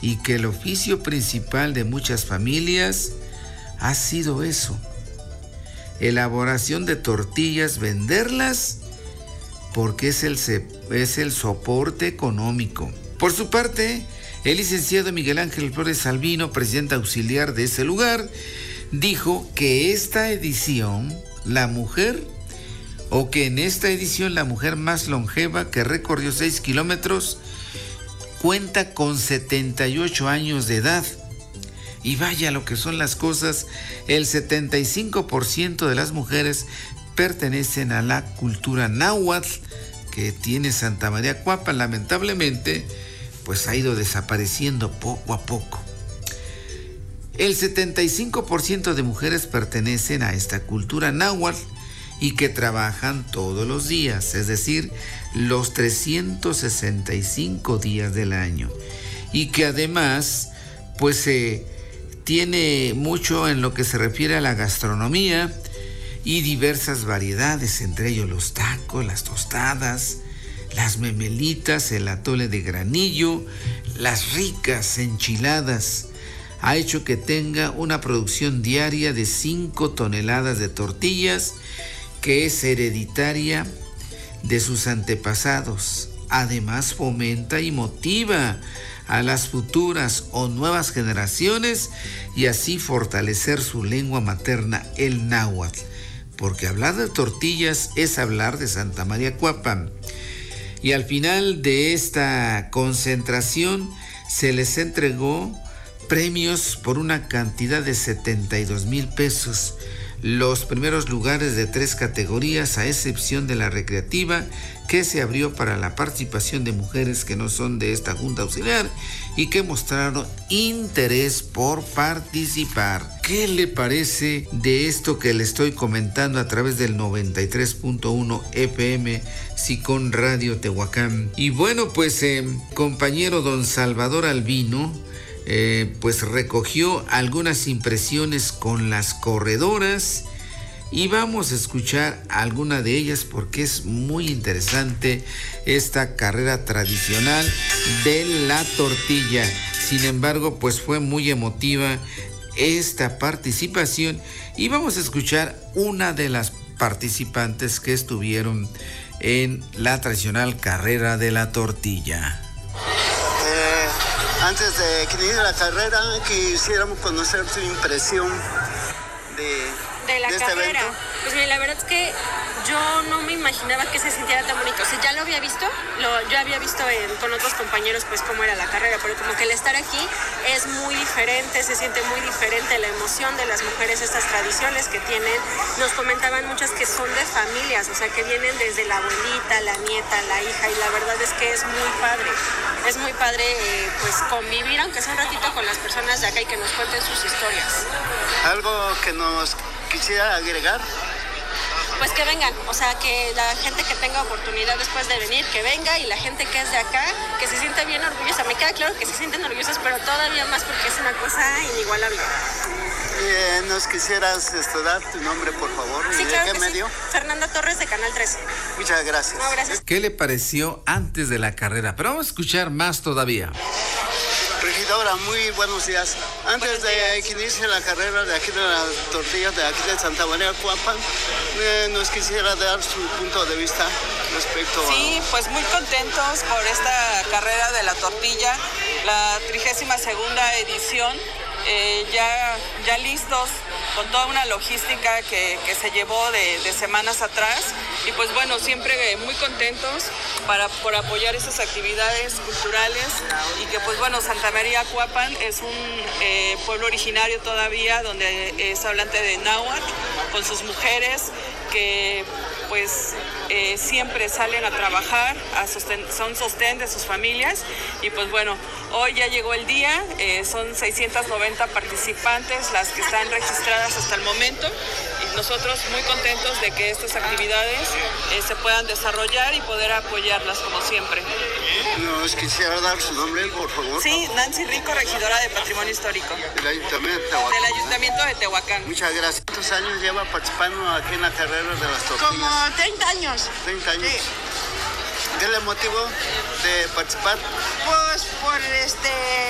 y que el oficio principal de muchas familias ha sido eso: elaboración de tortillas, venderlas, porque es el soporte económico. Por su parte, el licenciado Miguel Ángel Flores Albino, presidente auxiliar de ese lugar, dijo que en esta edición la mujer más longeva, que recorrió 6 kilómetros, cuenta con 78 años de edad. Y vaya lo que son las cosas, el 75% de las mujeres pertenecen a la cultura náhuatl que tiene Santa María Cuapan. Lamentablemente, pues ha ido desapareciendo poco a poco. El 75% de mujeres pertenecen a esta cultura náhuatl y que trabajan todos los días, es decir, los 365 días del año. Y que además, pues tiene mucho en lo que se refiere a la gastronomía y diversas variedades, entre ellos los tacos, las tostadas, las memelitas, el atole de granillo, las ricas enchiladas. Ha hecho que tenga una producción diaria de 5 toneladas de tortillas, que es hereditaria de sus antepasados. Además, fomenta y motiva a las futuras o nuevas generaciones y así fortalecer su lengua materna, el náhuatl. Porque hablar de tortillas es hablar de Santa María Cuapan. Y al final de esta concentración se les entregó premios por una cantidad de 72,000 pesos. Los primeros lugares de 3 categorías, a excepción de la recreativa, que se abrió para la participación de mujeres que no son de esta Junta Auxiliar y que mostraron interés por participar. ¿Qué le parece de esto que le estoy comentando a través del 93.1 FM Sicón Radio Tehuacán? Y bueno, pues compañero don Salvador Albino, pues recogió algunas impresiones con las corredoras y vamos a escuchar alguna de ellas porque es muy interesante esta carrera tradicional de la tortilla. Sin embargo, pues fue muy emotiva esta participación y vamos a escuchar una de las participantes que estuvieron en la tradicional carrera de la tortilla. Antes de que inicie la carrera, quisiéramos conocer tu impresión de la este carrera. Evento. Pues mira, la verdad es que yo no me imaginaba que se sintiera tan bonito. O sea, ya lo había visto, yo había visto con otros compañeros pues cómo era la carrera, pero como que el estar aquí es muy diferente, se siente muy diferente la emoción de las mujeres, estas tradiciones que tienen. Nos comentaban muchas que son de familias, o sea, que vienen desde la abuelita, la nieta, la hija, y la verdad es que es muy padre. Es muy padre pues convivir, aunque sea un ratito, con las personas de acá y que nos cuenten sus historias. ¿Algo que nos quisiera agregar? Pues que vengan, o sea, que la gente que tenga oportunidad después de venir, que venga, y la gente que es de acá, que se siente bien orgullosa. Me queda claro que se sienten orgullosas, pero todavía más porque es una cosa inigualable. ¿Nos quisieras dar tu nombre, por favor? Sí, ¿Y claro de qué que medio? Sí. Fernanda Torres, de Canal 13. Muchas gracias. No, gracias. ¿Qué le pareció antes de la carrera? Pero vamos a escuchar más todavía. Regidora, muy buenos días. Antes de que inicie la carrera de aquí de las tortillas de aquí de Santa María Cuapan, nos quisiera dar su punto de vista respecto a... Sí, pues muy contentos por esta carrera de la tortilla, la 32ª edición. Ya listos con toda una logística que se llevó de semanas atrás, y pues bueno, siempre muy contentos por apoyar esas actividades culturales, y que pues bueno, Santa María Cuapan es un pueblo originario todavía donde es hablante de náhuatl, con sus mujeres que pues siempre salen a trabajar, son sostén de sus familias, y pues bueno, hoy ya llegó el día, son 690 participantes las que están registradas hasta el momento, y nosotros muy contentos de que estas actividades se puedan desarrollar y poder apoyarlas como siempre. ¿Nos quisiera dar su nombre, por favor? Sí, Nancy Rico, regidora de Patrimonio Histórico. Del Ayuntamiento de Tehuacán. Del Ayuntamiento de Tehuacán. Muchas gracias. ¿Cuántos años lleva participando aquí en la carrera de las tortillas? Como 30 años. 30 años. Sí. ¿Qué le motivó de participar? Pues por